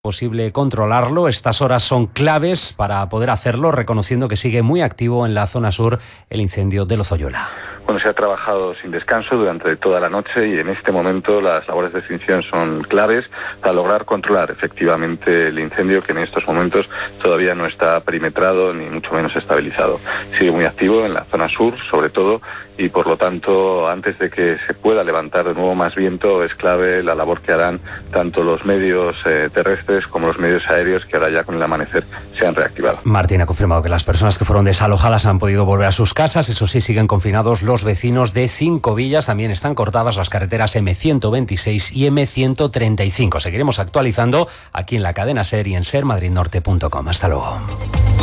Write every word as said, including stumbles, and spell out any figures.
Posible controlarlo. Estas horas son claves para poder hacerlo, reconociendo que sigue muy activo en la zona sur el incendio de Lozoyola. Bueno, se ha trabajado sin descanso durante toda la noche y en este momento las labores de extinción son claves para lograr controlar efectivamente el incendio, que en estos momentos todavía no está perimetrado ni mucho menos estabilizado. Sigue muy activo en la zona sur, sobre todo, y por lo tanto, antes de que se pueda levantar de nuevo más viento, es clave la labor que harán tanto los medios eh, terrestres como los medios aéreos, que ahora ya con el amanecer se han reactivado. Martín ha confirmado que las personas que fueron desalojadas han podido volver a sus casas. Eso sí, siguen confinados los vecinos de Cinco Villas. También están cortadas las carreteras eme ciento veintiséis y eme ciento treinta y cinco. Seguiremos actualizando aquí en la cadena SER y en ser madrid norte punto com. Hasta luego.